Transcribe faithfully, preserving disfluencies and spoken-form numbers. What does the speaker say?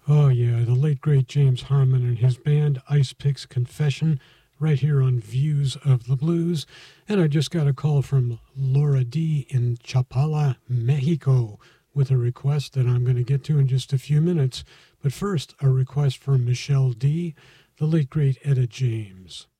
Oh, yeah, the late great James Harmon and his band, Ice Picks Confession, right here on Views of the Blues. And I just got a call from Laura D. in Chapala, Mexico, with a request that I'm going to get to in just a few minutes. But first, a request from Michelle D., the late great Etta James.